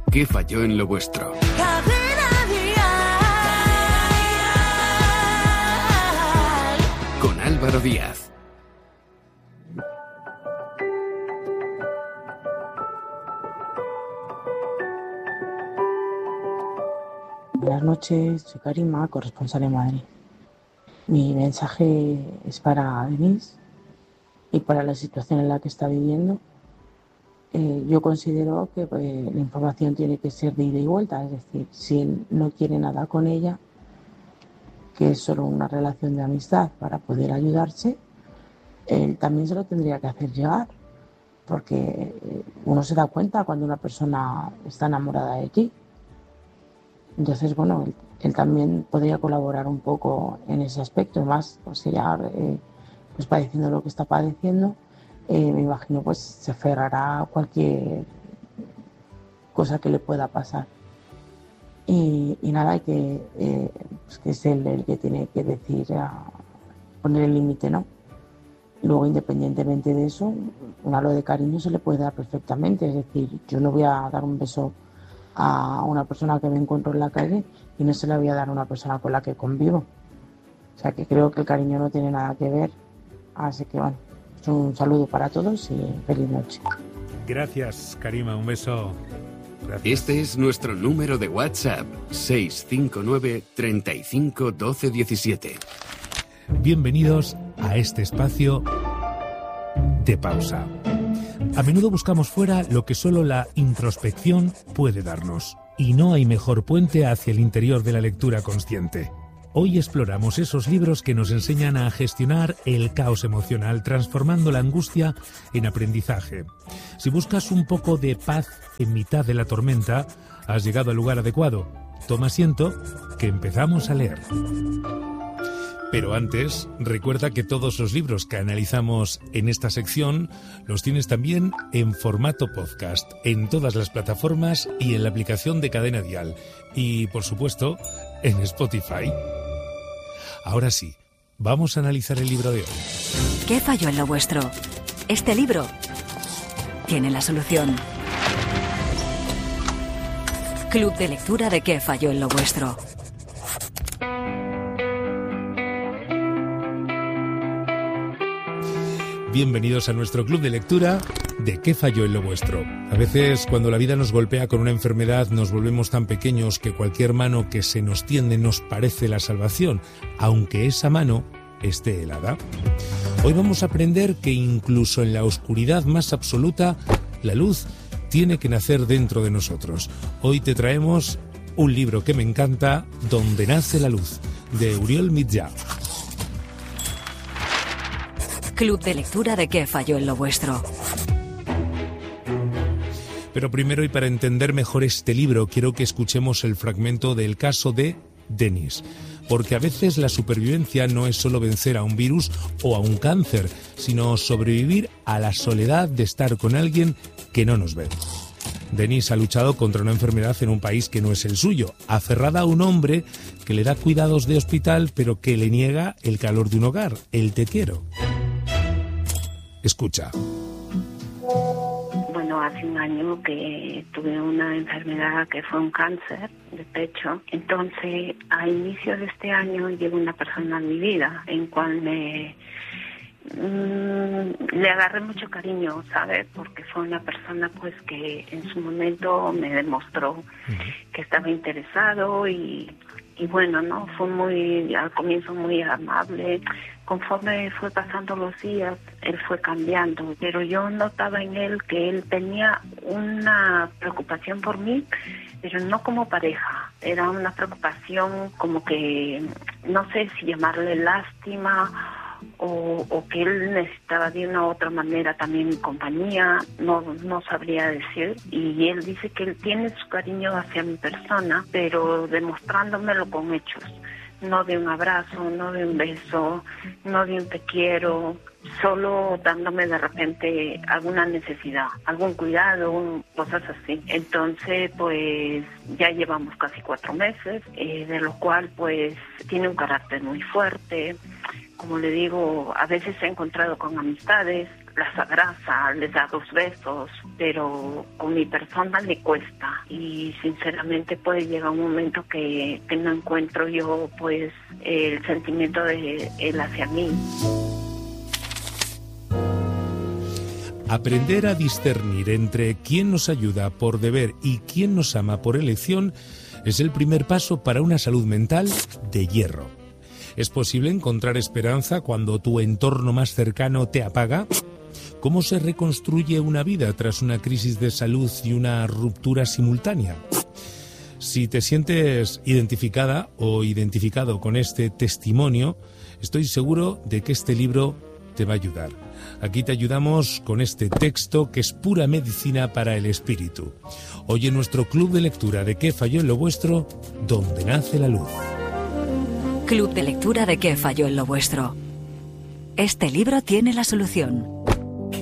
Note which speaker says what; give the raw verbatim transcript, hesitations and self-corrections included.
Speaker 1: ¿Qué falló en lo vuestro? Con Álvaro Díaz.
Speaker 2: Buenas noches, soy Karima, corresponsal en Madrid. Mi mensaje es para Denise y para la situación en la que está viviendo. Eh, yo considero que pues, la información tiene que ser de ida y vuelta, es decir, si él no quiere nada con ella, que es solo una relación de amistad para poder ayudarse, él también se lo tendría que hacer llegar, porque uno se da cuenta cuando una persona está enamorada de ti. Entonces, bueno, él, él también podría colaborar un poco en ese aspecto, más pues ella eh, pues padeciendo lo que está padeciendo. Eh, me imagino pues se aferrará a cualquier cosa que le pueda pasar y, y nada, hay que, eh, pues que es él el que tiene que decir, a poner el límite, ¿no? Luego, independientemente de eso, un halo de cariño se le puede dar perfectamente, es decir, yo no voy a dar un beso a una persona que me encuentro en la calle y no se la voy a dar a una persona con la que convivo, o sea que creo que el cariño no tiene nada que ver, así que bueno, un saludo para todos y feliz noche.
Speaker 3: Gracias, Karima, un beso. Gracias.
Speaker 1: Este es nuestro número de WhatsApp, seis cinco nueve, treinta y cinco, doce diecisiete.
Speaker 3: Bienvenidos a este espacio de pausa. A menudo buscamos fuera lo que solo la introspección puede darnos, y no hay mejor puente hacia el interior de la lectura consciente. Hoy exploramos esos libros que nos enseñan a gestionar el caos emocional, transformando la angustia en aprendizaje. Si buscas un poco de paz en mitad de la tormenta, has llegado al lugar adecuado. Toma asiento, que empezamos a leer. Pero antes, recuerda que todos los libros que analizamos en esta sección los tienes también en formato podcast, en todas las plataformas y en la aplicación de Cadena Dial. Y, por supuesto, en Spotify. Ahora sí, vamos a analizar el libro de hoy.
Speaker 4: ¿Qué falló en lo vuestro? Este libro tiene la solución. Club de lectura de ¿Qué falló en lo vuestro?
Speaker 3: Bienvenidos a nuestro club de lectura de ¿Qué falló en lo vuestro? A veces, cuando la vida nos golpea con una enfermedad, nos volvemos tan pequeños que cualquier mano que se nos tiende nos parece la salvación, aunque esa mano esté helada. Hoy vamos a aprender que incluso en la oscuridad más absoluta, la luz tiene que nacer dentro de nosotros. Hoy te traemos un libro que me encanta, Donde nace la luz, de Uriol Mitjà.
Speaker 4: Club de lectura de ¿Qué falló en lo vuestro?
Speaker 3: Pero primero, y para entender mejor este libro, quiero que escuchemos el fragmento del caso de Denise. Porque a veces la supervivencia no es solo vencer a un virus o a un cáncer, sino sobrevivir a la soledad de estar con alguien que no nos ve. Denise ha luchado contra una enfermedad en un país que no es el suyo, aferrada a un hombre que le da cuidados de hospital, pero que le niega el calor de un hogar, el te quiero. Escucha.
Speaker 5: Bueno, hace un año que tuve una enfermedad que fue un cáncer de pecho. Entonces, a inicios de este año llegó una persona a mi vida en cual me mmm, le agarré mucho cariño, ¿sabes? Porque fue una persona pues que en su momento me demostró uh-huh. que estaba interesado y, y bueno, no fue muy al comienzo muy amable. Conforme fue pasando los días, él fue cambiando, pero yo notaba en él que él tenía una preocupación por mí, pero no como pareja. Era una preocupación como que, no sé si llamarle lástima o, o que él necesitaba de una u otra manera también compañía, no, no sabría decir. Y él dice que él tiene su cariño hacia mi persona, pero demostrándomelo con hechos. No de un abrazo, no de un beso, no de un te quiero, solo dándome de repente alguna necesidad, algún cuidado, cosas así. Entonces, pues ya llevamos casi cuatro meses, eh, de lo cual pues tiene un carácter muy fuerte. Como le digo, a veces he encontrado con amistades, las abraza, les da dos besos, pero con mi persona le cuesta y sinceramente puede llegar un momento que, que no encuentro yo pues el sentimiento de él hacia mí.
Speaker 3: Aprender a discernir entre quién nos ayuda por deber y quién nos ama por elección es el primer paso para una salud mental de hierro. ¿Es posible encontrar esperanza cuando tu entorno más cercano te apaga? ¿Cómo se reconstruye una vida tras una crisis de salud y una ruptura simultánea? Si te sientes identificada o identificado con este testimonio, estoy seguro de que este libro te va a ayudar. Aquí te ayudamos con este texto que es pura medicina para el espíritu. Hoy en nuestro club de lectura de ¿Qué falló en lo vuestro? Donde nace la luz.
Speaker 4: Club de lectura de ¿Qué falló en lo vuestro? Este libro tiene la solución.